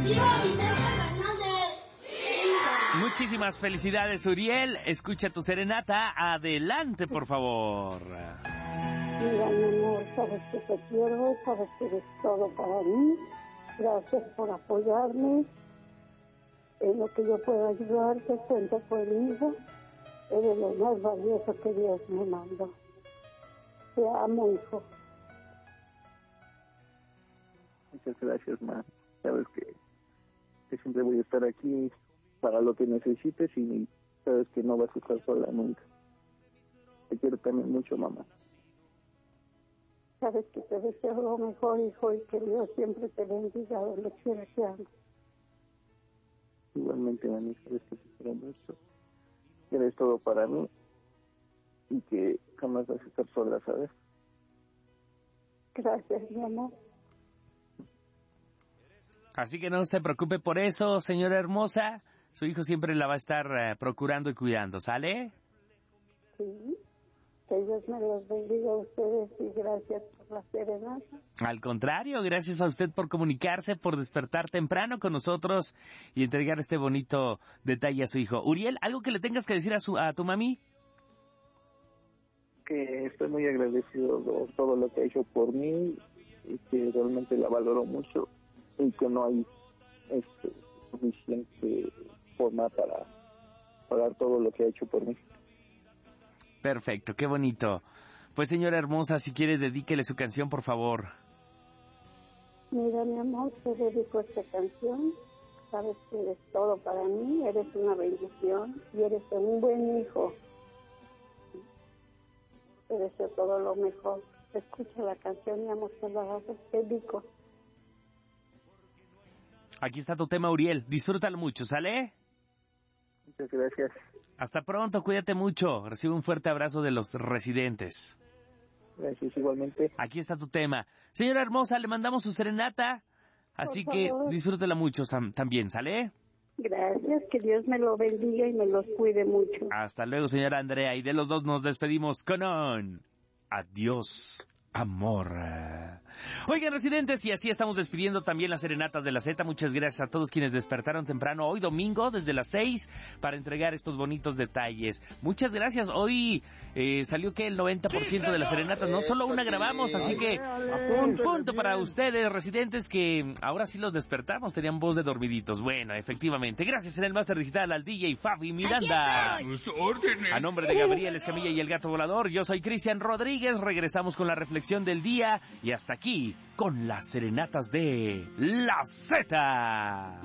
¡Viva Vicente Fernández! Muchísimas felicidades, Uriel. Escucha tu serenata. Adelante, por favor. Mira, mi amor, sabes que te quiero, sabes que eres todo para mí. Gracias por apoyarme. En lo que yo pueda ayudarte, cuenta conmigo. Eres lo más valioso que Dios me mandó. Te amo, hijo. Muchas gracias, ma. Sabes que siempre voy a estar aquí para lo que necesites y sabes que no vas a estar sola nunca. Te quiero también mucho, mamá. Sabes que te deseo lo mejor, hijo, y que Dios siempre te bendiga donde quiera que andes. Igualmente, mami, sabes que te quiero mucho. Eres todo para mí y que jamás vas a estar sola, ¿sabes? Gracias, mi amor. Así que no se preocupe por eso, señora hermosa. Su hijo siempre la va a estar procurando y cuidando, ¿sale? Sí. Que Dios me los bendiga a ustedes y gracias por la serenata. Al contrario, gracias a usted por comunicarse, por despertar temprano con nosotros y entregar este bonito detalle a su hijo. Uriel, ¿algo que le tengas que decir a tu mami? Que estoy muy agradecido por todo lo que ha hecho por mí y que realmente la valoro mucho y que no hay suficiente forma para pagar todo lo que ha hecho por mí. Perfecto, qué bonito. Pues señora hermosa, si quiere dedíquele su canción, por favor. Mira, mi amor, te dedico esta canción. Sabes que eres todo para mí, eres una bendición y eres un buen hijo. Te deseo todo lo mejor. Escucha la canción, mi amor, te la dedico. Aquí está tu tema, Uriel. Disfrútalo mucho, ¿sale? Muchas gracias. Hasta pronto, cuídate mucho. Recibe un fuerte abrazo de los residentes. Gracias, igualmente. Aquí está tu tema. Señora hermosa, le mandamos su serenata, así que disfrútela mucho también, ¿sale? Gracias, que Dios me lo bendiga y me los cuide mucho. Hasta luego, señora Andrea, y de los dos nos despedimos con un adiós, amor. Oigan, residentes, y así estamos despidiendo también las serenatas de la Z. Muchas gracias a todos quienes despertaron temprano hoy domingo desde las 6 para entregar estos bonitos detalles. Muchas gracias. Hoy salió que el 90% de las serenatas, no solo una grabamos, así que un punto para ustedes, residentes, que ahora sí los despertamos, tenían voz de dormiditos. Bueno, efectivamente. Gracias en el Máster Digital al DJ Fabi Miranda. A nombre de Gabriel Escamilla y el Gato Volador, yo soy Cristian Rodríguez. Regresamos con la reflexión del día y hasta aquí con las serenatas de la Z.